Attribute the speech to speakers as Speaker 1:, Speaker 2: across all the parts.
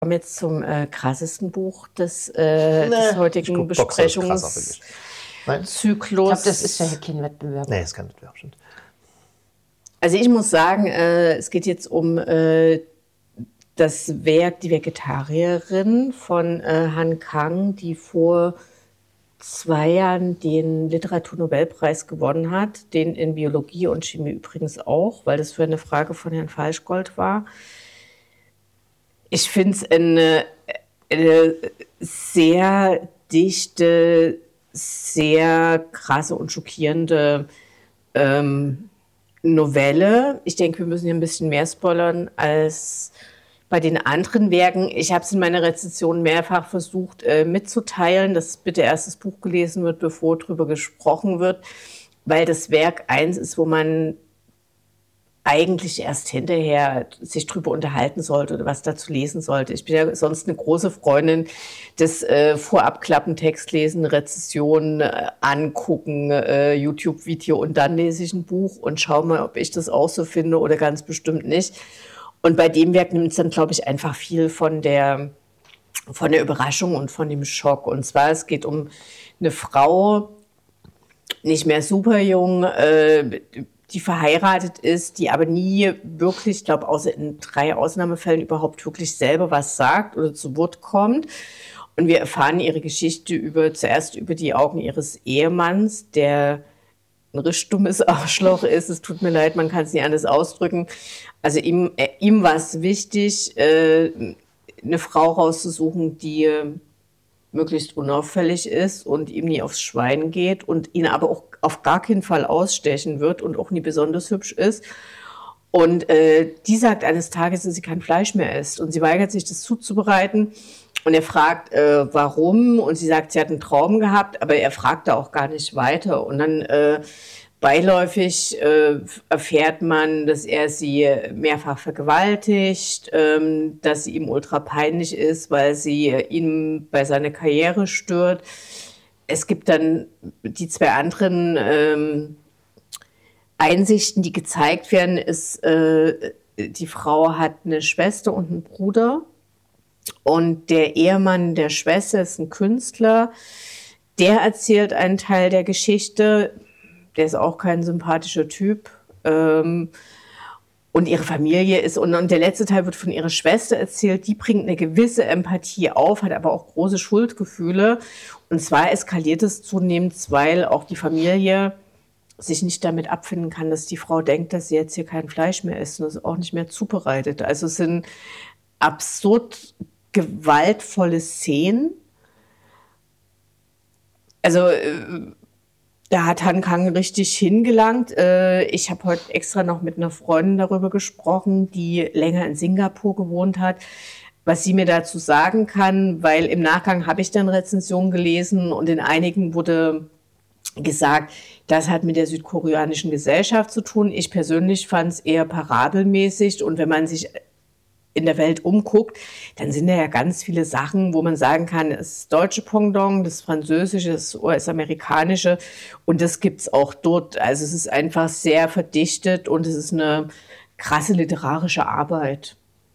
Speaker 1: Kommen jetzt zum krassesten Buch des heutigen Besprechungszyklus.
Speaker 2: Ich glaube, das ist ja kein Wettbewerb.
Speaker 3: Nee, ist kein Wettbewerb, stimmt.
Speaker 1: Also ich muss sagen, es geht jetzt um das Werk Die Vegetarierin von Han Kang, die vor 2 Jahren den Literaturnobelpreis gewonnen hat, den in Biologie und Chemie übrigens auch, weil das für eine Frage von Herrn Falschgold war. Ich finde es eine sehr dichte, sehr krasse und schockierende Novelle. Ich denke, wir müssen hier ein bisschen mehr spoilern als bei den anderen Werken. Ich habe es in meiner Rezension mehrfach versucht mitzuteilen, dass bitte erst das Buch gelesen wird, bevor darüber gesprochen wird, weil das Werk eins ist, wo man eigentlich erst hinterher sich drüber unterhalten sollte oder was dazu lesen sollte. Ich bin ja sonst eine große Freundin des Vorabklappen, Text lesen, Rezession angucken, YouTube-Video und dann lese ich ein Buch und schaue mal, ob ich das auch so finde oder ganz bestimmt nicht. Und bei dem Werk nimmt es dann, glaube ich, einfach viel von der Überraschung und von dem Schock. Und zwar, es geht um eine Frau, nicht mehr super jung, die verheiratet ist, die aber nie wirklich, ich glaube, außer in 3 Ausnahmefällen überhaupt wirklich selber was sagt oder zu Wort kommt. Und wir erfahren ihre Geschichte zuerst über die Augen ihres Ehemanns, der ein richtig dummes Arschloch ist. Es tut mir leid, man kann es nicht anders ausdrücken. Also ihm war es wichtig, eine Frau rauszusuchen, die möglichst unauffällig ist und ihm nie aufs Schwein geht und ihn aber auch auf gar keinen Fall ausstechen wird und auch nie besonders hübsch ist. Und die sagt eines Tages, dass sie kein Fleisch mehr isst und sie weigert sich, das zuzubereiten. Und er fragt, warum? Und sie sagt, sie hat einen Traum gehabt, aber er fragt da auch gar nicht weiter. Und dann beiläufig erfährt man, dass er sie mehrfach vergewaltigt, dass sie ihm ultra peinlich ist, weil sie ihn bei seiner Karriere stört. Es gibt dann die 2 anderen Einsichten, die gezeigt werden, ist, die Frau hat eine Schwester und einen Bruder und der Ehemann der Schwester ist ein Künstler, der erzählt einen Teil der Geschichte. Der ist auch kein sympathischer Typ. Und ihre Familie ist, und der letzte Teil wird von ihrer Schwester erzählt, die bringt eine gewisse Empathie auf, hat aber auch große Schuldgefühle. Und zwar eskaliert es zunehmend, weil auch die Familie sich nicht damit abfinden kann, dass die Frau denkt, dass sie jetzt hier kein Fleisch mehr isst und es auch nicht mehr zubereitet. Also es sind absurd gewaltvolle Szenen. Also da hat Han Kang richtig hingelangt. Ich habe heute extra noch mit einer Freundin darüber gesprochen, die länger in Singapur gewohnt hat, was sie mir dazu sagen kann, weil im Nachgang habe ich dann Rezensionen gelesen und in einigen wurde gesagt, das hat mit der südkoreanischen Gesellschaft zu tun. Ich persönlich fand es eher parabelmäßig und wenn man sich in der Welt umguckt, dann sind da ja ganz viele Sachen, wo man sagen kann, das deutsche Pendant, das französische, das US-amerikanische und das gibt's auch dort. Also es ist einfach sehr verdichtet und es ist eine krasse literarische Arbeit.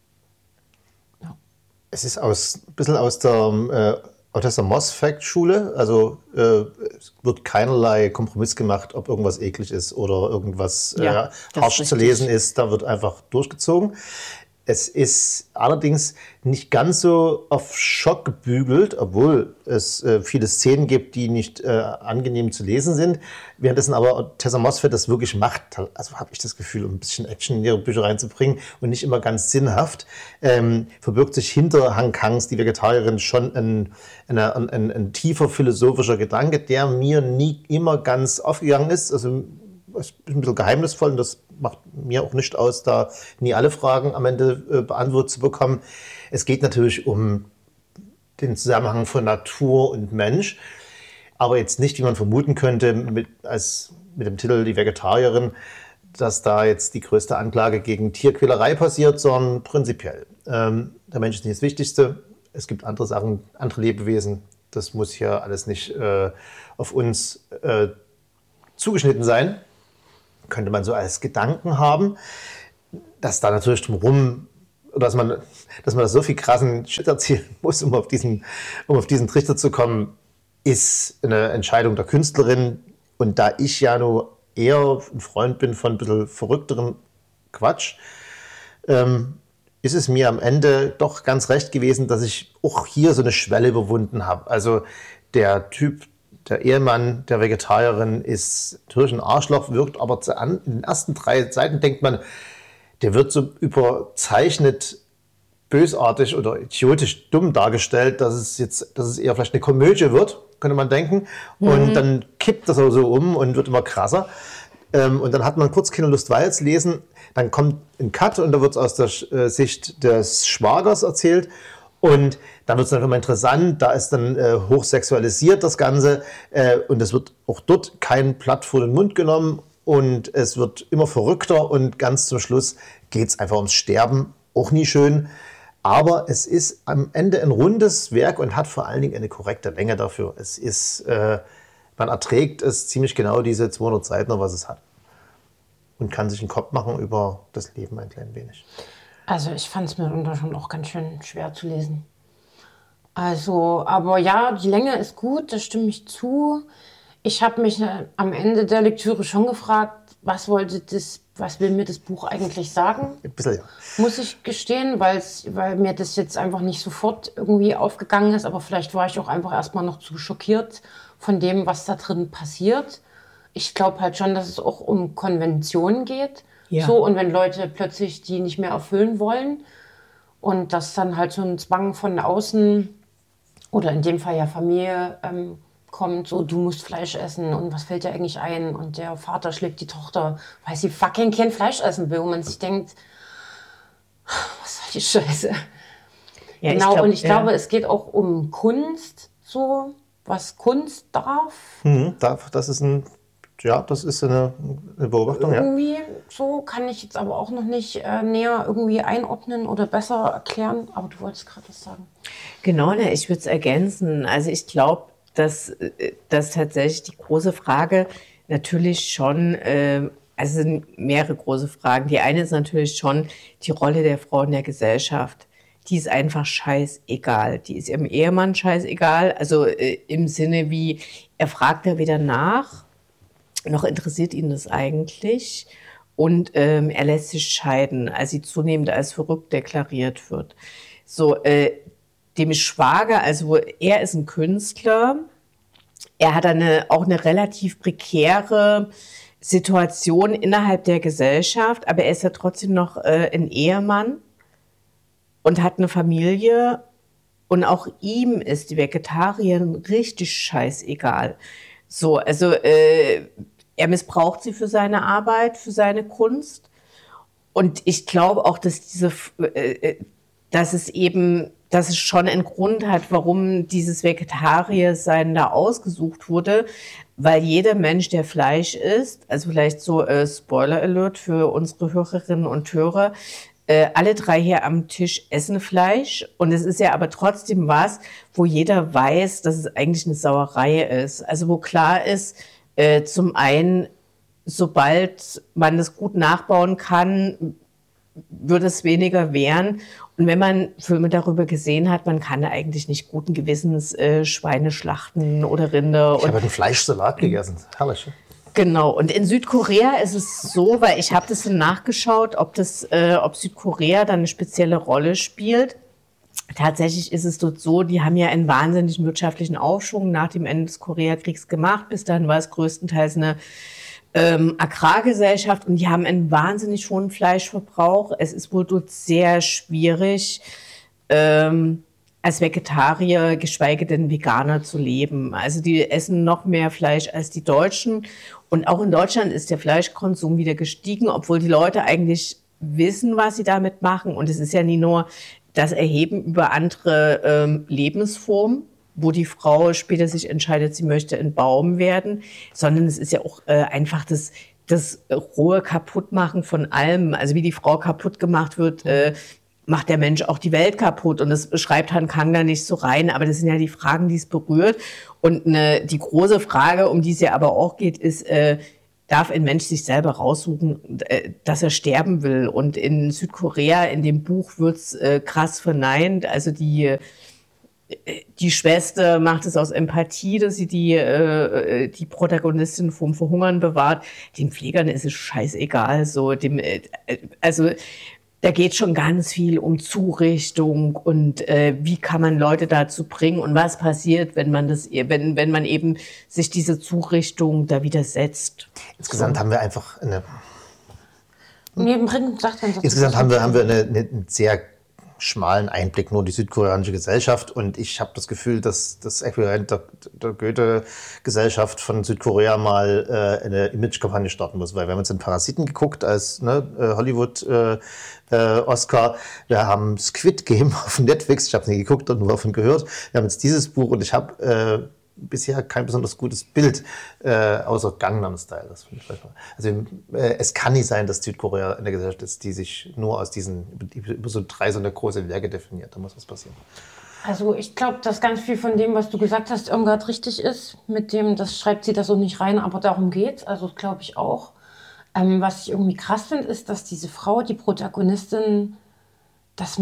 Speaker 3: Es ist ein bisschen aus der Moss-Fact-Schule, also es wird keinerlei Kompromiss gemacht, ob irgendwas eklig ist oder irgendwas harsch zu lesen ist, da wird einfach durchgezogen. Es ist allerdings nicht ganz so auf Schock gebügelt, obwohl es viele Szenen gibt, die nicht angenehm zu lesen sind. Währenddessen aber Tessa Mossfeld das wirklich macht, also habe ich das Gefühl, um ein bisschen Action in ihre Bücher reinzubringen und nicht immer ganz sinnhaft, verbirgt sich hinter Han Kangs Die Vegetarierin schon ein tiefer philosophischer Gedanke, der mir nie immer ganz aufgegangen ist. Also es ist ein bisschen geheimnisvoll und das macht mir auch nicht aus, da nie alle Fragen am Ende beantwortet zu bekommen. Es geht natürlich um den Zusammenhang von Natur und Mensch, aber jetzt nicht, wie man vermuten könnte, mit dem Titel Die Vegetarierin, dass da jetzt die größte Anklage gegen Tierquälerei passiert, sondern prinzipiell. Der Mensch ist nicht das Wichtigste. Es gibt andere Sachen, andere Lebewesen. Das muss hier alles nicht auf uns zugeschnitten sein. Könnte man so als Gedanken haben, dass da natürlich drumherum dass man da so viel krassen Shit erzählen muss, um auf diesen Trichter zu kommen, ist eine Entscheidung der Künstlerin. Und da ich ja nur eher ein Freund bin von ein bisschen verrückterem Quatsch, ist es mir am Ende doch ganz recht gewesen, dass ich auch hier so eine Schwelle überwunden habe. Also der Typ, der Ehemann der Vegetarierin, ist natürlich ein Arschloch, wirkt aber in den ersten 3 Seiten denkt man, der wird so überzeichnet bösartig oder idiotisch dumm dargestellt, dass es eher vielleicht eine Komödie wird, könnte man denken. Und dann kippt das auch so um und wird immer krasser. Und dann hat man kurz keine Lust weiter zu lesen. Dann kommt ein Cut und da wird es aus der Sicht des Schwagers erzählt. Und dann wird es dann immer interessant, da ist dann hochsexualisiert das Ganze. Und es wird auch dort kein Blatt vor den Mund genommen. Und es wird immer verrückter und ganz zum Schluss geht es einfach ums Sterben. Auch nie schön. Aber es ist am Ende ein rundes Werk und hat vor allen Dingen eine korrekte Länge dafür. Es ist, man erträgt es ziemlich genau diese 200 Seiten, was es hat. Und kann sich einen Kopf machen über das Leben ein klein wenig.
Speaker 2: Also ich fand es mitunter schon auch ganz schön schwer zu lesen. Also, aber ja, die Länge ist gut, da stimme ich zu. Ich habe mich am Ende der Lektüre schon gefragt, was will mir das Buch eigentlich sagen?
Speaker 3: Ein bisschen, ja.
Speaker 2: Muss ich gestehen, weil mir das jetzt einfach nicht sofort irgendwie aufgegangen ist. Aber vielleicht war ich auch einfach erstmal noch zu schockiert von dem, was da drin passiert. Ich glaube halt schon, dass es auch um Konventionen geht. Ja. So, und wenn Leute plötzlich die nicht mehr erfüllen wollen und dass dann halt so ein Zwang von außen oder in dem Fall ja Familie kommt, so du musst Fleisch essen und was fällt dir eigentlich ein? Und der Vater schlägt die Tochter, weil sie fucking kein Fleisch essen will. Und man sich denkt, was soll die Scheiße? Ja, genau, ich glaube, es geht auch um Kunst, so was Kunst darf.
Speaker 3: Das ist eine Beobachtung,
Speaker 2: irgendwie so kann ich jetzt aber auch noch nicht näher irgendwie einordnen oder besser erklären. Aber du wolltest gerade was sagen.
Speaker 1: Genau, ich würde es ergänzen. Also ich glaube, dass tatsächlich die große Frage natürlich schon, also es sind mehrere große Fragen. Die eine ist natürlich schon die Rolle der Frau in der Gesellschaft. Die ist einfach scheißegal. Die ist ihrem Ehemann scheißegal. Also im Sinne wie, er fragt ja weder nach, noch interessiert ihn das eigentlich. Und er lässt sich scheiden, als sie zunehmend als verrückt deklariert wird. So, dem Schwager, also er ist ein Künstler, er hat auch eine relativ prekäre Situation innerhalb der Gesellschaft, aber er ist ja trotzdem noch ein Ehemann und hat eine Familie und auch ihm ist die Vegetarierin richtig scheißegal. So, also er missbraucht sie für seine Arbeit, für seine Kunst und ich glaube auch, dass dass es schon einen Grund hat, warum dieses Vegetariersein da ausgesucht wurde, weil jeder Mensch, der Fleisch isst, also vielleicht so Spoiler Alert für unsere Hörerinnen und Hörer, alle 3 hier am Tisch essen Fleisch und es ist ja aber trotzdem was, wo jeder weiß, dass es eigentlich eine Sauerei ist. Also wo klar ist, zum einen, sobald man das gut nachbauen kann, würde es weniger werden. Und wenn man Filme darüber gesehen hat, man kann eigentlich nicht guten Gewissens Schweine schlachten oder Rinder.
Speaker 3: Ich habe einen Fleischsalat gegessen. Herrlich.
Speaker 1: Genau. Und in Südkorea ist es so, weil ich habe das dann nachgeschaut, ob Südkorea dann eine spezielle Rolle spielt. Tatsächlich ist es dort so, die haben ja einen wahnsinnigen wirtschaftlichen Aufschwung nach dem Ende des Koreakriegs gemacht. Bis dahin war es größtenteils eine Agrargesellschaft und die haben einen wahnsinnig hohen Fleischverbrauch. Es ist wohl dort sehr schwierig, als Vegetarier, geschweige denn Veganer zu leben. Also die essen noch mehr Fleisch als die Deutschen. Und auch in Deutschland ist der Fleischkonsum wieder gestiegen, obwohl die Leute eigentlich wissen, was sie damit machen. Und es ist ja nie nur das Erheben über andere Lebensformen, wo die Frau später sich entscheidet, sie möchte ein Baum werden, sondern es ist ja auch einfach das rohe Kaputtmachen von allem. Also wie die Frau kaputt gemacht wird, macht der Mensch auch die Welt kaputt. Und das schreibt Han Kang da nicht so rein, aber das sind ja die Fragen, die es berührt. Und die große Frage, um die es ja aber auch geht, ist, darf ein Mensch sich selber raussuchen, dass er sterben will. Und in Südkorea, in dem Buch, wird's krass verneint. Also die Schwester macht es aus Empathie, dass sie die Protagonistin vom Verhungern bewahrt. Den Pflegern ist es scheißegal. So also da geht schon ganz viel um Zurichtung und wie kann man Leute dazu bringen und was passiert, wenn man eben sich diese Zurichtung da widersetzt.
Speaker 3: Insgesamt haben wir einfach
Speaker 2: Insgesamt
Speaker 3: haben wir einen sehr schmalen Einblick nur in die südkoreanische Gesellschaft und ich habe das Gefühl, dass das Äquivalent der Goethe-Gesellschaft von Südkorea mal eine Image-Kampagne starten muss, weil wir haben uns in Parasiten geguckt als Hollywood-Oscar, wir haben Squid Game auf Netflix, ich habe es nicht geguckt und nur davon gehört, wir haben jetzt dieses Buch und ich habe bisher kein besonders gutes Bild, außer Gangnam Style. Das finde ich manchmal. Also es kann nicht sein, dass Südkorea eine Gesellschaft ist, die sich nur aus über so 3 so eine große Werke definiert. Da muss was passieren.
Speaker 2: Also ich glaube, dass ganz viel von dem, was du gesagt hast, Irmgard richtig ist. Mit dem, das schreibt sie da so nicht rein, aber darum geht's. Also glaube ich auch. Was ich irgendwie krass finde, ist, dass diese Frau, die Protagonistin, dass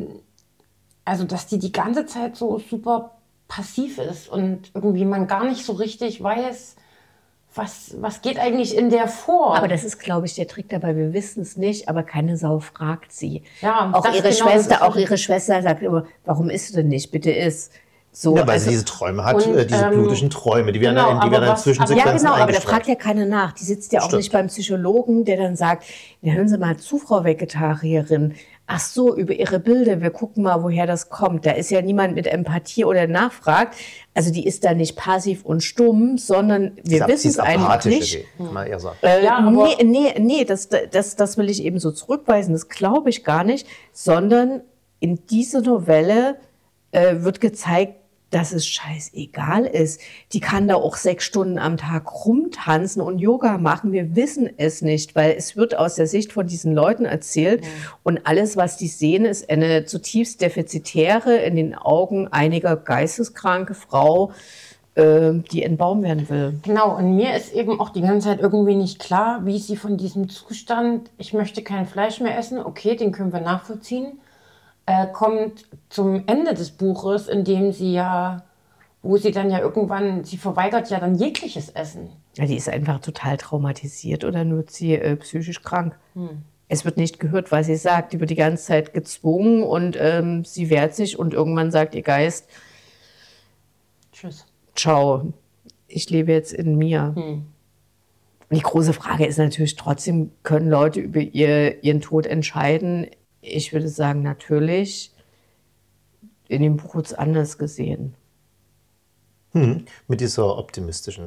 Speaker 2: die ganze Zeit so super passiv ist und irgendwie man gar nicht so richtig weiß, was geht eigentlich in der vor.
Speaker 1: Aber das ist, glaube ich, der Trick dabei. Wir wissen es nicht, aber keine Sau fragt sie.
Speaker 2: Ja,
Speaker 1: auch ihre Schwester sagt immer, warum isst du denn nicht? Bitte iss. So,
Speaker 3: ja, weil sie diese Träume hat, diese blutischen Träume, die werden dann Zwischensequenzen
Speaker 1: Ja, genau, aber da fragt ja keiner nach. Die sitzt ja auch nicht beim Psychologen, der dann sagt, ja, hören Sie mal zu, Frau Vegetarierin. Ach so, über Ihre Bilder, wir gucken mal, woher das kommt. Da ist ja niemand mit Empathie oder nachfragt. Also die ist da nicht passiv und stumm, sondern wir wissen es einfach nicht.
Speaker 3: Kann man eher sagen.
Speaker 1: Nee, das will ich eben so zurückweisen. Das glaube ich gar nicht, sondern in dieser Novelle wird gezeigt, dass es scheißegal ist. Die kann da auch 6 Stunden am Tag rumtanzen und Yoga machen. Wir wissen es nicht, weil es wird aus der Sicht von diesen Leuten erzählt. Und alles, was die sehen, ist eine zutiefst defizitäre, in den Augen einiger geisteskranke Frau, die entbaum werden will.
Speaker 2: Genau, und mir ist eben auch die ganze Zeit irgendwie nicht klar, wie sie von diesem Zustand, ich möchte kein Fleisch mehr essen, okay, den können wir nachvollziehen, kommt zum Ende des Buches, in dem sie verweigert ja dann jegliches Essen.
Speaker 1: Ja, die ist einfach total traumatisiert oder nur sie psychisch krank. Es wird nicht gehört, was sie sagt. Die wird die ganze Zeit gezwungen und sie wehrt sich und irgendwann sagt ihr Geist,
Speaker 2: tschüss.
Speaker 1: Ciao, ich lebe jetzt in mir. Die große Frage ist natürlich trotzdem, können Leute über ihren Tod entscheiden? Ich würde sagen, natürlich. In dem Buch wird es anders gesehen.
Speaker 3: Mit diesem optimistischen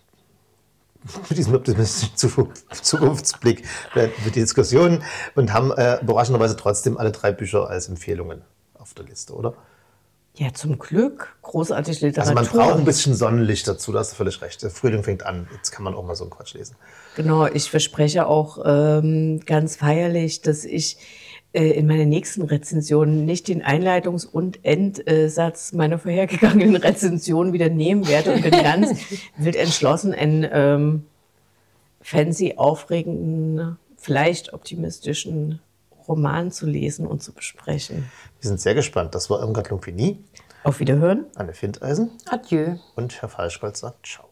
Speaker 3: Zukunftsblick für die Diskussion und haben überraschenderweise trotzdem alle 3 Bücher als Empfehlungen auf der Liste, oder?
Speaker 1: Ja, zum Glück. Großartig Literatur.
Speaker 3: Also man braucht ein bisschen Sonnenlicht dazu, da hast du völlig recht. Der Frühling fängt an, jetzt kann man auch mal so einen Quatsch lesen.
Speaker 1: Genau, ich verspreche auch ganz feierlich, dass ich in meiner nächsten Rezension nicht den Einleitungs- und Endsatz meiner vorhergegangenen Rezension wieder nehmen werde und bin ganz wild entschlossen, einen fancy, aufregenden, vielleicht optimistischen Roman zu lesen und zu besprechen.
Speaker 3: Wir sind sehr gespannt. Das war Irmgard Lumpini.
Speaker 1: Auf Wiederhören.
Speaker 3: Anne Findeisen.
Speaker 2: Adieu.
Speaker 3: Und Herr Falschgold sagt Ciao.